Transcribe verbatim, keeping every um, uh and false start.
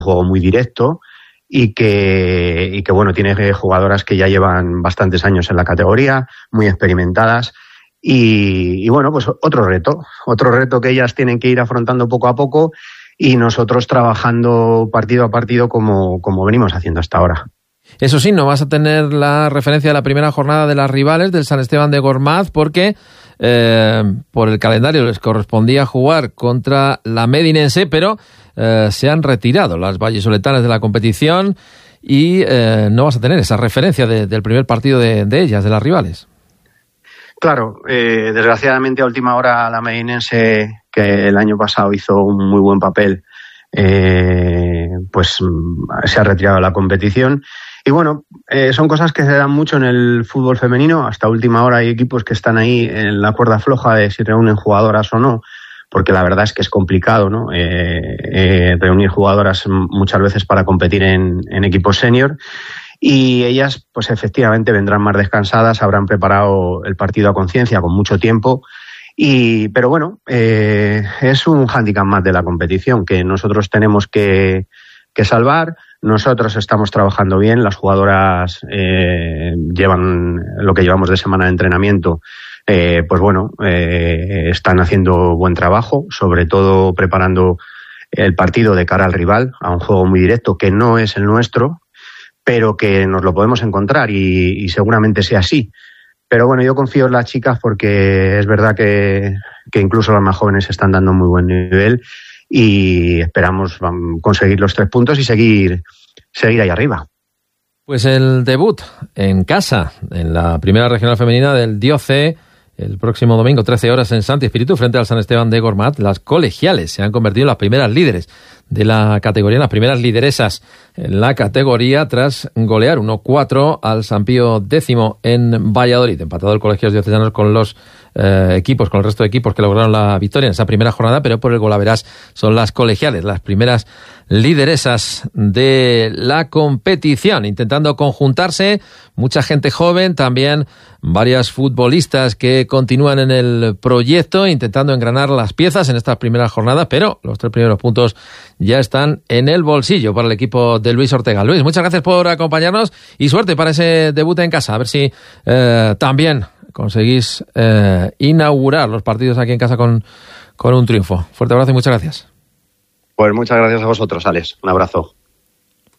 juego muy directo y que, y que bueno, tiene jugadoras que ya llevan bastantes años en la categoría, muy experimentadas. Y, y bueno, pues otro reto, otro reto que ellas tienen que ir afrontando poco a poco y nosotros trabajando partido a partido como, como venimos haciendo hasta ahora. Eso sí, no vas a tener la referencia de la primera jornada de las rivales del San Esteban de Gormaz porque eh, por el calendario les correspondía jugar contra la Medinense, pero eh, se han retirado las vallisoletanas de la competición y eh, no vas a tener esa referencia de, del primer partido de, de ellas, de las rivales. Claro, eh, desgraciadamente a última hora la Medinense, que el año pasado hizo un muy buen papel, eh, pues se ha retirado de la competición. Y bueno, eh, son cosas que se dan mucho en el fútbol femenino. Hasta última hora hay equipos que están ahí en la cuerda floja de si reúnen jugadoras o no, porque la verdad es que es complicado, ¿no? Eh, eh, reunir jugadoras muchas veces para competir en, en equipos senior. Y ellas, pues efectivamente, vendrán más descansadas, habrán preparado el partido a conciencia con mucho tiempo. Y, pero bueno, eh, es un hándicap más de la competición que nosotros tenemos que, que salvar. Nosotros estamos trabajando bien, las jugadoras eh, llevan lo que llevamos de semana de entrenamiento, eh, pues bueno, eh, están haciendo buen trabajo, sobre todo preparando el partido de cara al rival, a un juego muy directo que no es el nuestro, pero que nos lo podemos encontrar y, y seguramente sea así. Pero bueno, yo confío en las chicas porque es verdad que, que incluso las más jóvenes están dando muy buen nivel y esperamos conseguir los tres puntos y seguir, seguir ahí arriba. Pues el debut en casa, en la primera regional femenina del Dioce, el próximo domingo, trece horas en Santi Espíritu, frente al San Esteban de Gormaz. Las colegiales se han convertido en las primeras líderes de la categoría, las primeras lideresas en la categoría, tras golear uno cuatro al San Pío X en Valladolid. Empatado el Colegios Diocesanos con los eh, equipos, con el resto de equipos que lograron la victoria en esa primera jornada, pero por el golaveras son las colegiales, las primeras lideresas de la competición, intentando conjuntarse, mucha gente joven, también varias futbolistas que continúan en el proyecto, intentando engranar las piezas en estas primeras jornadas, pero los tres primeros puntos ya están en el bolsillo para el equipo de Luis Ortega. Luis, muchas gracias por acompañarnos y suerte para ese debut en casa, a ver si eh, también conseguís eh, inaugurar los partidos aquí en casa con, con un triunfo. Fuerte abrazo y muchas gracias. Pues muchas gracias a vosotros, Alex. Un abrazo.